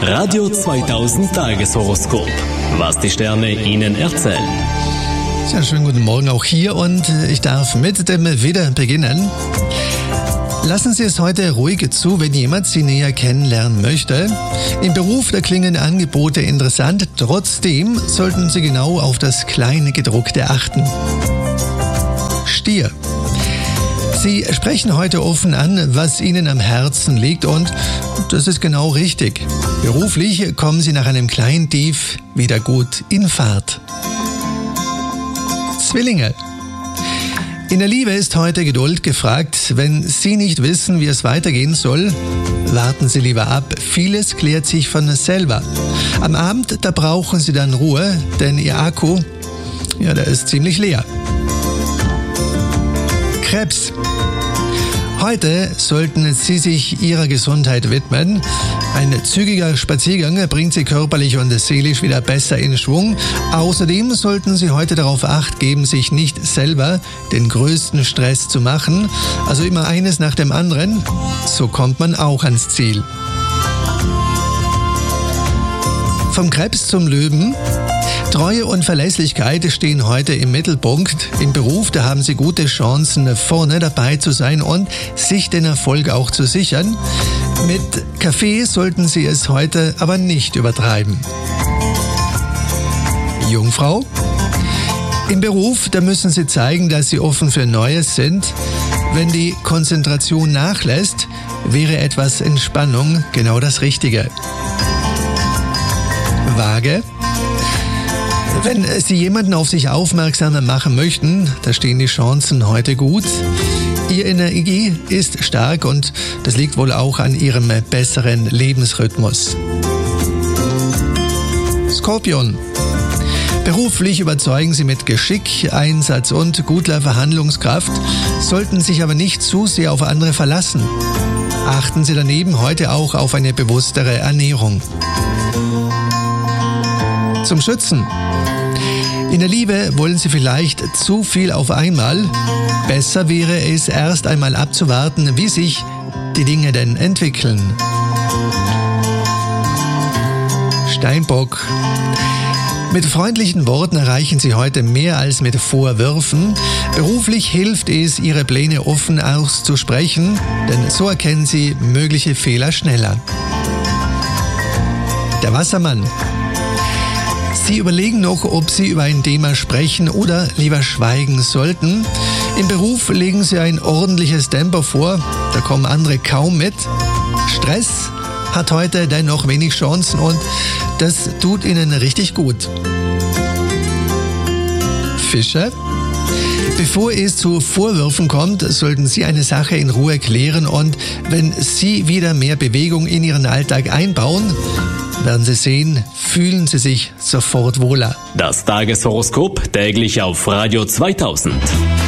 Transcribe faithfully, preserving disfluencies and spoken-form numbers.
Radio zweitausend Tageshoroskop. Was die Sterne Ihnen erzählen. Sehr schönen guten Morgen auch hier und ich darf mit dem Widder beginnen. Lassen Sie es heute ruhig zu, wenn jemand Sie näher kennenlernen möchte. Im Beruf, da klingen Angebote interessant. Trotzdem sollten Sie genau auf das kleine Gedruckte achten. Stier. Sie sprechen heute offen an, was Ihnen am Herzen liegt und das ist genau richtig. Beruflich kommen Sie nach einem kleinen Tief wieder gut in Fahrt. Zwillinge. In der Liebe ist heute Geduld gefragt. Wenn Sie nicht wissen, wie es weitergehen soll, warten Sie lieber ab. Vieles klärt sich von selber. Am Abend, da brauchen Sie dann Ruhe, denn Ihr Akku, ja, der ist ziemlich leer. Krebs. Heute sollten Sie sich Ihrer Gesundheit widmen. Ein zügiger Spaziergang bringt Sie körperlich und seelisch wieder besser in Schwung. Außerdem sollten Sie heute darauf Acht geben, sich nicht selber den größten Stress zu machen. Also immer eines nach dem anderen. So kommt man auch ans Ziel. Vom Krebs zum Löwen. Treue und Verlässlichkeit stehen heute im Mittelpunkt. Im Beruf, da haben Sie gute Chancen, vorne dabei zu sein und sich den Erfolg auch zu sichern. Mit Kaffee sollten Sie es heute aber nicht übertreiben. Jungfrau. Im Beruf, da müssen Sie zeigen, dass Sie offen für Neues sind. Wenn die Konzentration nachlässt, wäre etwas Entspannung genau das Richtige. Waage. Wenn Sie jemanden auf sich aufmerksamer machen möchten, da stehen die Chancen heute gut. Ihre Energie ist stark und das liegt wohl auch an Ihrem besseren Lebensrhythmus. Skorpion. Beruflich überzeugen Sie mit Geschick, Einsatz und guter Verhandlungskraft, sollten sich aber nicht zu sehr auf andere verlassen. Achten Sie daneben heute auch auf eine bewusstere Ernährung. Zum Schützen. In der Liebe wollen Sie vielleicht zu viel auf einmal. Besser wäre es, erst einmal abzuwarten, wie sich die Dinge denn entwickeln. Steinbock. Mit freundlichen Worten erreichen Sie heute mehr als mit Vorwürfen. Beruflich hilft es, Ihre Pläne offen auszusprechen, denn so erkennen Sie mögliche Fehler schneller. Der Wassermann. Sie überlegen noch, ob Sie über ein Thema sprechen oder lieber schweigen sollten. Im Beruf legen Sie ein ordentliches Tempo vor, da kommen andere kaum mit. Stress hat heute dennoch wenig Chancen und das tut Ihnen richtig gut. Fische. Bevor es zu Vorwürfen kommt, sollten Sie eine Sache in Ruhe klären und wenn Sie wieder mehr Bewegung in Ihren Alltag einbauen, werden Sie sehen, fühlen Sie sich sofort wohler. Das Tageshoroskop täglich auf Radio zweitausend.